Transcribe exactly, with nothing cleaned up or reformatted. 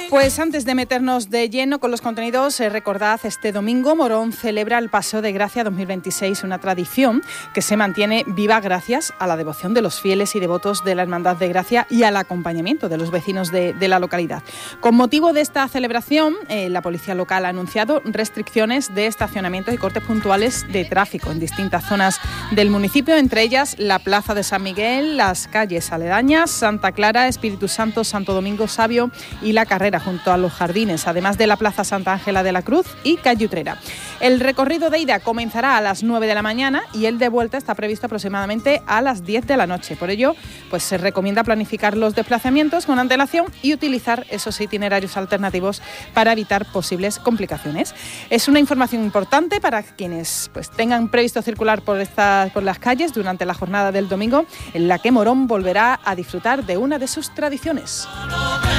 Pues antes de meternos de lleno con los contenidos, eh, recordad, este domingo Morón celebra el Paseo de Gracia dos mil veintiséis, una tradición que se mantiene viva gracias a la devoción de los fieles y devotos de la Hermandad de Gracia y al acompañamiento de los vecinos de, de la localidad. Con motivo de esta celebración, eh, la policía local ha anunciado restricciones de estacionamientos y cortes puntuales de tráfico en distintas zonas del municipio, entre ellas la Plaza de San Miguel, las calles aledañas, Santa Clara, Espíritu Santo, Santo Domingo Sabio y la Carrera junto a los jardines, además de la Plaza Santa Ángela de la Cruz y Calle Utrera. El recorrido de ida comenzará a las nueve de la mañana y el de vuelta está previsto aproximadamente a las diez de la noche. Por ello, pues se recomienda planificar los desplazamientos con antelación y utilizar esos itinerarios alternativos para evitar posibles complicaciones. Es una información importante para quienes pues tengan previsto circular por estas por las calles durante la jornada del domingo, en la que Morón volverá a disfrutar de una de sus tradiciones.